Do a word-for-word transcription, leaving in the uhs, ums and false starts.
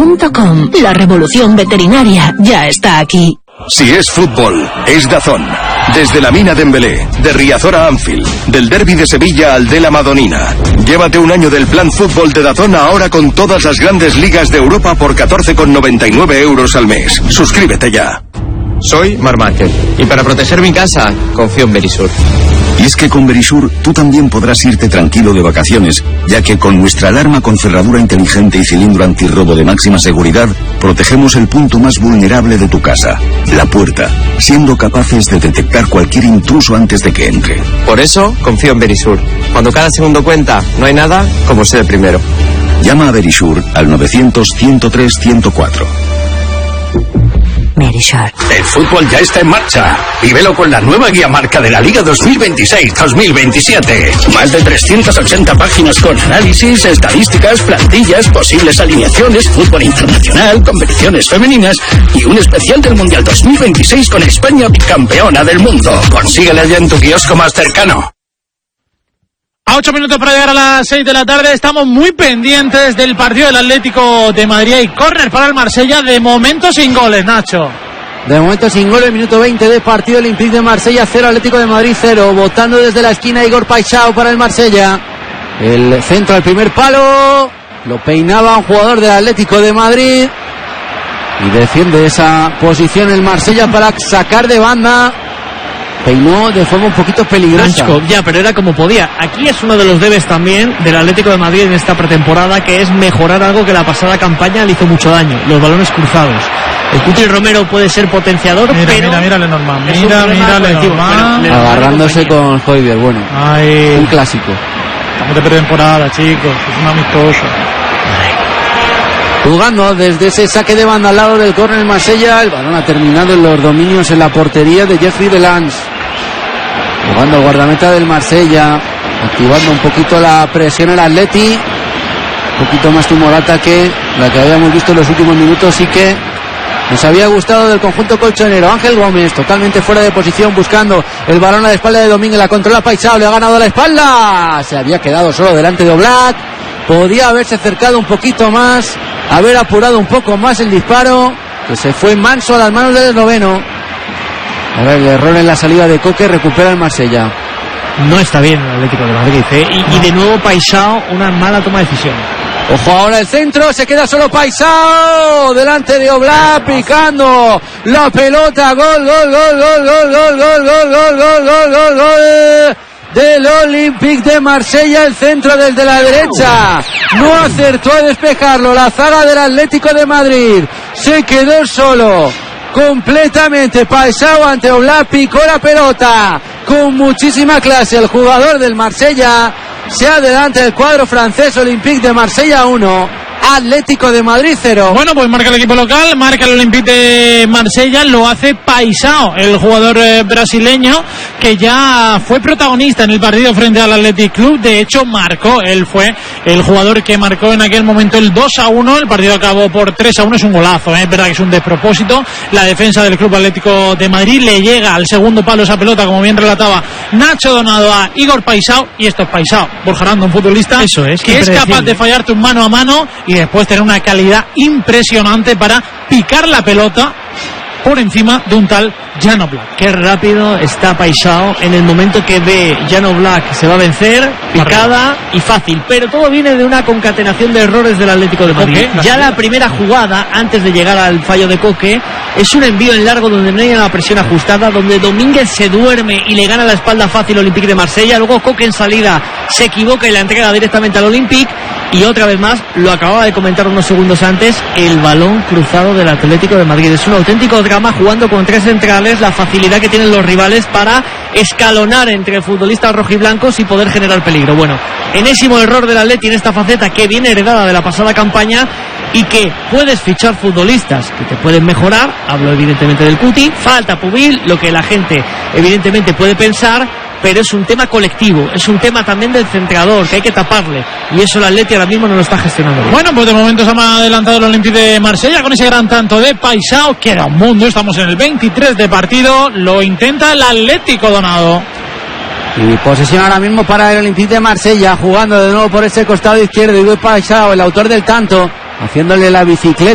punto com. La revolución veterinaria ya está aquí. Si es fútbol, es DAZN. Desde la Mina Dembélé, de Riazor a Anfield, del Derbi de Sevilla al de la Madonina. Llévate un año del plan fútbol de DAZN ahora con todas las grandes ligas de Europa por catorce con noventa y nueve euros al mes. Suscríbete ya. Soy Marc Márquez y para proteger mi casa confío en Verisur. Y es que con Verisur tú también podrás irte tranquilo de vacaciones, ya que con nuestra alarma con cerradura inteligente y cilindro antirrobo de máxima seguridad, protegemos el punto más vulnerable de tu casa, la puerta, siendo capaces de detectar cualquier intruso antes de que entre. Por eso confío en Verisur. Cuando cada segundo cuenta, no hay nada como ser el primero. Llama a Verisur al novecientos, ciento tres, ciento cuatro. Verisur. El fútbol ya está en marcha. Y velo con la nueva guía marca de la Liga dos mil veintiséis dos mil veintisiete. Más de trescientas ochenta páginas con análisis, estadísticas, plantillas, posibles alineaciones, fútbol internacional, competiciones femeninas y un especial del Mundial dos mil veintiséis con España bicampeona del mundo. Consíguela ya en tu kiosco más cercano. A ocho minutos para llegar a las seis de la tarde, estamos muy pendientes del partido del Atlético de Madrid y córner para el Marsella, de momento sin goles, Nacho. De momento sin goles, minuto veinte de partido, el Olympique de Marsella cero, Atlético de Madrid cero, botando desde la esquina Igor Paixão para el Marsella. El centro al primer palo, lo peinaba un jugador del Atlético de Madrid y defiende esa posición el Marsella para sacar de banda. Peinó de forma un poquito peligrosa. Franco, ya, pero era como podía. Aquí es uno de los debes también del Atlético de Madrid en esta pretemporada, que es mejorar algo que la pasada campaña le hizo mucho daño, los balones cruzados. El Cuti Romero puede ser potenciador, mira, pero... Mira, mira, Lenormand, mira, mira, Lenormand. Bueno, agarrándose con Højbjerg, bueno, Ay, un clásico. Estamos de pretemporada, chicos, es un amistoso. Jugando desde ese saque de banda al lado del córner en Marsella, el balón ha terminado en los dominios en la portería de Jeffrey Delans. Jugando el guardameta del Marsella, activando un poquito la presión el Atleti, un poquito más timorata que la que habíamos visto en los últimos minutos y que nos había gustado del conjunto colchonero. Ángel Gómez totalmente fuera de posición, buscando el balón a la espalda de Domínguez, la controla Paixão, le ha ganado a la espalda, se había quedado solo delante de Oblak, podía haberse acercado un poquito más, haber apurado un poco más el disparo, que se fue manso a las manos del esloveno. Ahora el error en la salida de Coque, recupera el Marsella. No está bien el Atlético de Madrid, ¿eh? y, no. y de nuevo Paixão, una mala toma de decisión. Ojo ahora el centro, se queda solo Paixão, delante de Oblak, picando la pelota, gol, gol, gol, gol, gol, gol, gol, gol, gol, gol, gol, gol, gol del Olympique de Marsella, el centro desde la derecha, no acertó a despejarlo la zaga del Atlético de Madrid, se quedó solo completamente Paixão ante Oblak, picó la pelota con muchísima clase el jugador del Marsella, se adelanta el cuadro francés. Olympique de Marsella uno, Atlético de Madrid cero. Bueno, pues marca el equipo local, marca el Olympique de Marsella, lo hace Paixão, el jugador eh, brasileño que ya fue protagonista en el partido frente al Athletic Club. De hecho marcó, él fue el jugador que marcó en aquel momento el dos a uno, el partido acabó por tres a uno, es un golazo, ¿eh? Es verdad que es un despropósito, la defensa del Club Atlético de Madrid, le llega al segundo palo esa pelota, como bien relataba Nacho Donado, a Igor Paixão, y esto es Paixão, Borja Aranda, un futbolista Eso es, que es capaz de fallarte un mano a mano y después tener una calidad impresionante para picar la pelota por encima de un tal Jan Oblak. Qué rápido está Paixão en el momento que ve Jan Oblak, se va a vencer, picada y fácil, pero todo viene de una concatenación de errores del Atlético de Madrid. Coque, ya la primera jugada, antes de llegar al fallo de Coque, es un envío en largo donde no hay una presión ajustada, donde Domínguez se duerme y le gana la espalda fácil al Olympique de Marsella, luego Coque en salida se equivoca y la entrega directamente al Olympique, y otra vez más, lo acababa de comentar unos segundos antes, el balón cruzado del Atlético de Madrid. Es un auténtico drama jugando con tres centrales, la facilidad que tienen los rivales para escalonar entre futbolistas rojiblancos y poder generar peligro. Bueno, enésimo error del Atleti en esta faceta que viene heredada de la pasada campaña y que puedes fichar futbolistas que te pueden mejorar, hablo evidentemente del Cuti, falta Pubil, lo que la gente evidentemente puede pensar, pero es un tema colectivo, es un tema también del centrador, que hay que taparle, y eso el Atleti ahora mismo no lo está gestionando bien. Bueno, pues de momento se ha adelantado el Olympique de Marsella con ese gran tanto de Paixão, queda un mundo, estamos en el veintitrés de partido, lo intenta el Atlético, Donado. Y posesión ahora mismo para el Olympique de Marsella, jugando de nuevo por ese costado izquierdo, Igor Paixão, el autor del tanto, haciéndole la bicicleta